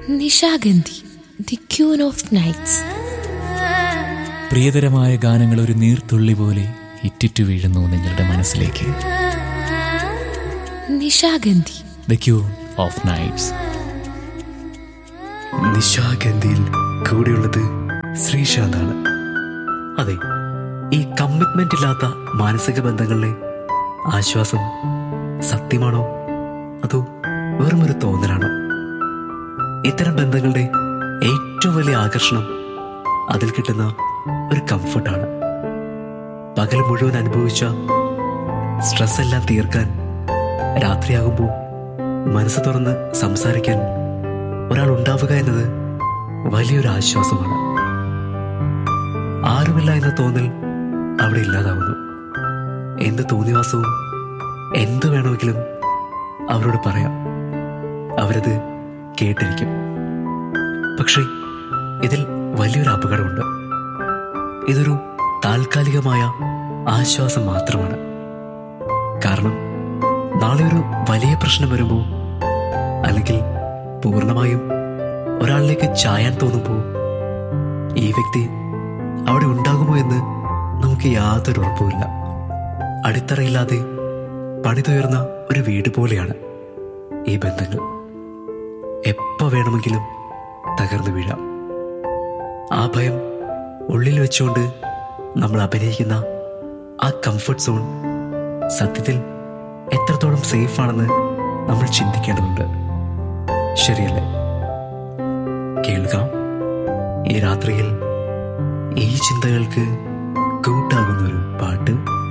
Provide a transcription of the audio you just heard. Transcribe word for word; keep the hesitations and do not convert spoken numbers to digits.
Nishagandhi, the queen of nights. പ്രിയതരമായ ഗാനങ്ങൾ ഒരു നീർത്തുള്ളി പോലെ ഇറ്റിറ്റു വീഴുന്നു നിങ്ങളുടെ മനസ്സിലേക്ക്. Nishagandhi, the queen of nights. നിശാഗന്ധിയിൽ കൂടെയുള്ളത് ശ്രീശാന്താണ്. അതെ, ഈ കമ്മിറ്റ്മെന്റ് ഇല്ലാത്ത മാനസിക ബന്ധങ്ങളിലെ ആശ്വാസം സത്യമാണോ അതോ വെറുമൊരു തോന്നലാണോ? ഇത്തരം ബന്ധങ്ങളുടെ ഏറ്റവും വലിയ ആകർഷണം അതിൽ കിട്ടുന്ന ഒരു കംഫർട്ടാണ്. പകൽ മുഴുവൻ അനുഭവിച്ച സ്ട്രെസ് എല്ലാം തീർക്കാൻ രാത്രിയാകുമ്പോൾ മനസ്സ് തുറന്ന് സംസാരിക്കാൻ ഒരാൾ ഉണ്ടാവുക എന്നത് വലിയൊരു ആശ്വാസമാണ്. ആരുമില്ല എന്ന തോന്നൽ അവിടെ ഇല്ലാതാവുന്നു. എന്ത് തോന്നിവാസവും എന്ത് വേണമെങ്കിലും അവരോട് പറയാം, അവരത് കേട്ടിരിക്കും. പക്ഷേ ഇതിൽ വലിയൊരു അപകടമുണ്ട്. ഇതൊരു താൽക്കാലികമായ ആശ്വാസം മാത്രമാണ്. കാരണം നാളെ ഒരു വലിയ പ്രശ്നം വരുമ്പോൾ, അല്ലെങ്കിൽ പൂർണ്ണമായും ഒരാളിലേക്ക് ചായാൻ തോന്നുമ്പോൾ ഈ വ്യക്തി അവിടെ ഉണ്ടാകുമോ എന്ന് നമുക്ക് യാതൊരു ഉറപ്പുമില്ല. അടിത്തറയില്ലാതെ പണിതുയർന്ന ഒരു വീട് പോലെയാണ് ഈ ബന്ധങ്ങൾ. എപ്പോൾ വേണമെങ്കിലും തകർന്നു വീഴാം. ആ ഭയം ഉള്ളിൽ വെച്ചുകൊണ്ട് നമ്മൾ അഭിനയിക്കുന്ന ആ കംഫർട്ട് സോൺ സത്യത്തിൽ എത്രത്തോളം സേഫ് ആണെന്ന് നമ്മൾ ചിന്തിക്കേണ്ടതുണ്ട്. ശരിയല്ലേ? കേൾക്കാം ഈ രാത്രിയിൽ ഈ ചിന്തകൾക്ക് കൂട്ടാകുന്നൊരു പാട്ട്.